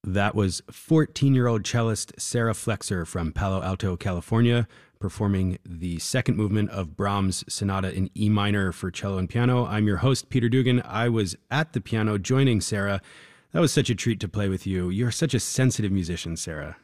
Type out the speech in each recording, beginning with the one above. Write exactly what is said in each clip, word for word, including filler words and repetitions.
That was fourteen-year-old cellist Sarah Flexer from Palo Alto, California, performing the second movement of Brahms' Sonata in E minor for cello and piano. I'm your host, Peter Dugan. I was at the piano joining Sarah. That was such a treat to play with you. You're such a sensitive musician, Sarah.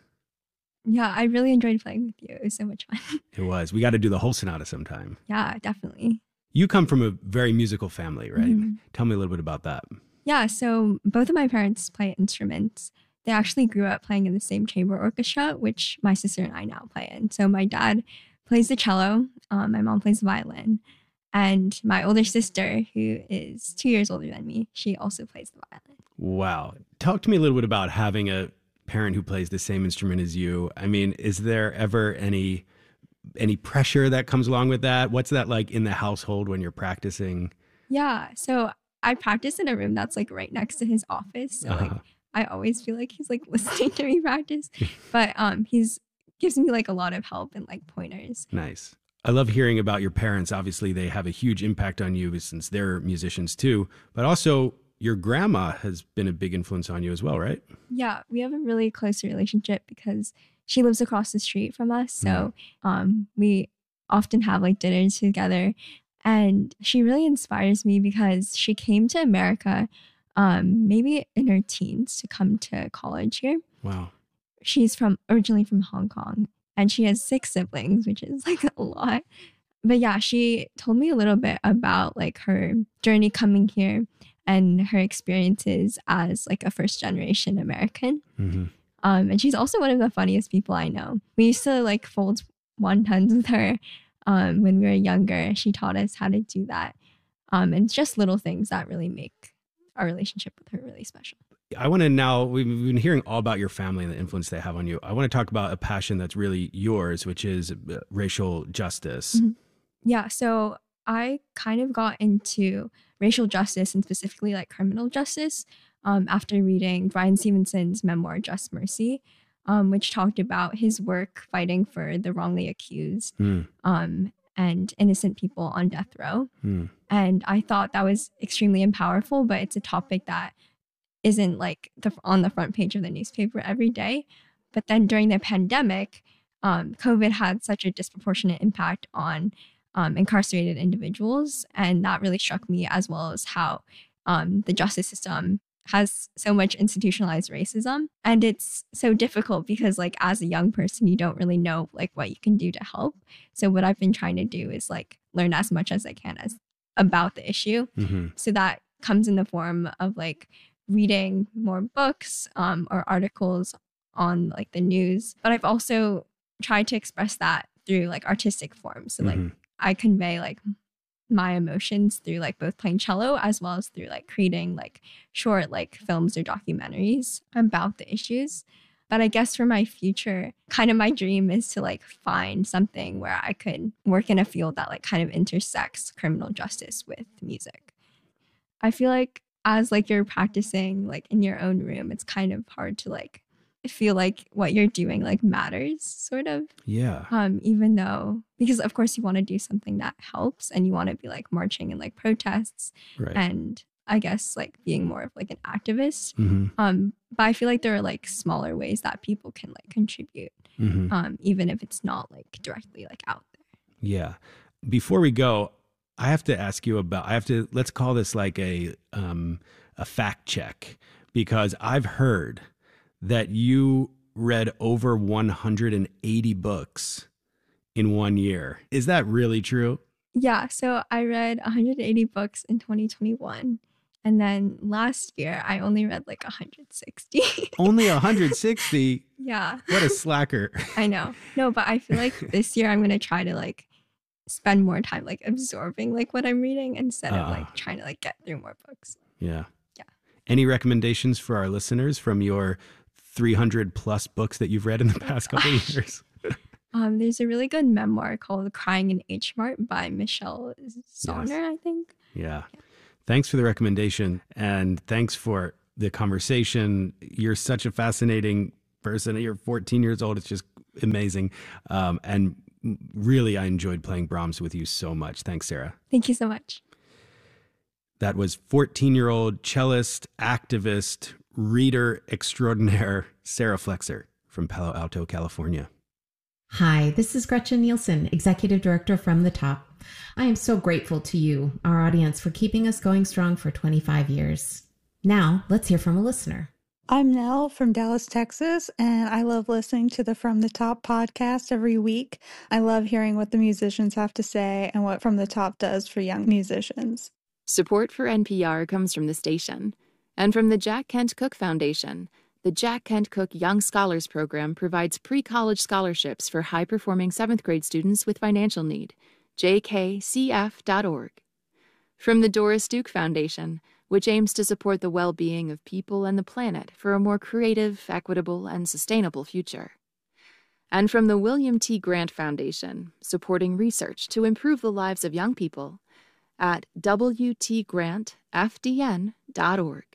Yeah, I really enjoyed playing with you. It was so much fun. It was. We got to do the whole sonata sometime. Yeah, definitely. You come from a very musical family, right? Mm-hmm. Tell me a little bit about that. Yeah, so both of my parents play instruments. They actually grew up playing in the same chamber orchestra, which my sister and I now play in. So my dad plays the cello, um, my mom plays the violin, and my older sister, who is two years older than me, she also plays the violin. Wow. Talk to me a little bit about having a parent who plays the same instrument as you. I mean, is there ever any any pressure that comes along with that? What's that like in the household when you're practicing? Yeah, so I practice in a room that's like right next to his office. So Uh-huh. like I always feel like he's like listening to me practice, but um, he's gives me like a lot of help and like pointers. Nice. I love hearing about your parents. Obviously, they have a huge impact on you since they're musicians too, but also your grandma has been a big influence on you as well, right? Yeah, we have a really close relationship because she lives across the street from us. So um, we often have like dinners together, and she really inspires me because she came to America um, maybe in her teens to come to college here. Wow. She's from originally from Hong Kong, and she has six siblings, which is like a lot. But yeah, she told me a little bit about like her journey coming here and her experiences as like a first generation American. Mm-hmm. Um, and she's also one of the funniest people I know. We used to like fold wontons with her um, when we were younger. She taught us how to do that. Um, and it's just little things that really make our relationship with her really special. I want to now, we've been hearing all about your family and the influence they have on you. I want to talk about a passion that's really yours, which is racial justice. Mm-hmm. Yeah, so I kind of got into racial justice and specifically like criminal justice um, after reading Bryan Stevenson's memoir, Just Mercy, um, which talked about his work fighting for the wrongly accused mm. um, and innocent people on death row. Mm. And I thought that was extremely powerful, but it's a topic that isn't like the, on the front page of the newspaper every day. But then during the pandemic, um, COVID had such a disproportionate impact on um, incarcerated individuals. And that really struck me, as well as how um, the justice system has so much institutionalized racism. And it's so difficult because like as a young person, you don't really know like what you can do to help. So what I've been trying to do is like learn as much as I can as about the issue. Mm-hmm. So that comes in the form of like reading more books um, or articles on like the news. But I've also tried to express that through like artistic forms. So like mm-hmm. I convey like my emotions through like both playing cello as well as through like creating like short like films or documentaries about the issues. But I guess for my future, kind of my dream is to like find something where I could work in a field that like kind of intersects criminal justice with music. I feel like as like you're practicing like in your own room, it's kind of hard to like feel like what you're doing like matters sort of. Yeah. Um, even though, because of course you want to do something that helps and you want to be like marching and like protests right. and I guess like being more of like an activist. Mm-hmm. Um, but I feel like there are like smaller ways that people can like contribute, mm-hmm. um, even if it's not like directly like out there. Yeah. Before we go, I have to ask you about, I have to, let's call this like a, um, a fact check, because I've heard that you read over one hundred eighty books in one year. Is that really true? Yeah. So I read one hundred eighty books in twenty twenty-one. And then last year, I only read like one hundred sixty. Only one hundred sixty? Yeah. What a slacker. I know. No, but I feel like this year I'm going to try to like spend more time like absorbing like what I'm reading instead uh, of like trying to like get through more books. Yeah. Yeah. Any recommendations for our listeners from your three hundred plus books that you've read in the past couple of years? um, there's a really good memoir called Crying in H Mart by Michelle Zauner, yes. I think. Yeah. yeah. Thanks for the recommendation. And thanks for the conversation. You're such a fascinating person. You're fourteen years old. It's just amazing. Um, and really, I enjoyed playing Brahms with you so much. Thanks, Sarah. Thank you so much. That was fourteen-year-old cellist, activist, reader extraordinaire, Sarah Flexer from Palo Alto, California. Hi, this is Gretchen Nielsen, Executive Director From the Top. I am so grateful to you, our audience, for keeping us going strong for twenty-five years. Now, let's hear from a listener. I'm Nell from Dallas, Texas, and I love listening to the From the Top podcast every week. I love hearing what the musicians have to say and what From the Top does for young musicians. Support for N P R comes from the station and from the Jack Kent Cooke Foundation. The Jack Kent Cooke Young Scholars Program provides pre-college scholarships for high-performing seventh grade students with financial need. j k c f dot org. From the Doris Duke Foundation, which aims to support the well-being of people and the planet for a more creative, equitable, and sustainable future. And from the William T. Grant Foundation, supporting research to improve the lives of young people at w t grant f d n dot org.